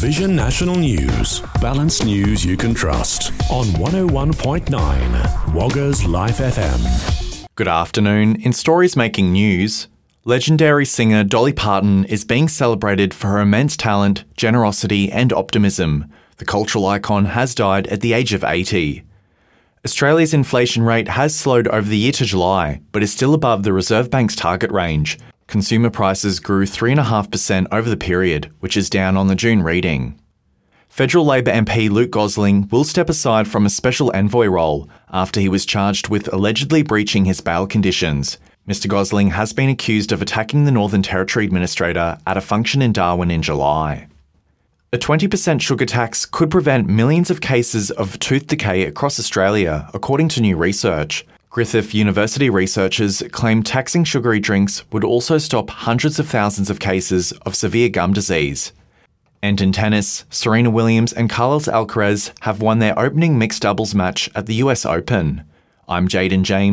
Vision National News. Balanced news you can trust. On 101.9 Wagga's Life FM. Good afternoon. In stories making news, legendary singer Dolly Parton is being celebrated for her immense talent, generosity and optimism. The cultural icon has died at the age of 80. Australia's inflation rate has slowed over the year to July, but is still above the Reserve Bank's target range. Consumer prices grew 3.5% over the period, which is down on the June reading. Federal Labor MP Luke Gosling will step aside from a special envoy role after he was charged with allegedly breaching his bail conditions. Mr Gosling has been accused of attacking the Northern Territory Administrator at a function in Darwin in July. A 20% sugar tax could prevent millions of cases of tooth decay across Australia, according to new research. Griffith University researchers claim taxing sugary drinks would also stop hundreds of thousands of cases of severe gum disease. And in tennis, Serena Williams and Carlos Alcaraz have won their opening mixed doubles match at the US Open. I'm Jaden James.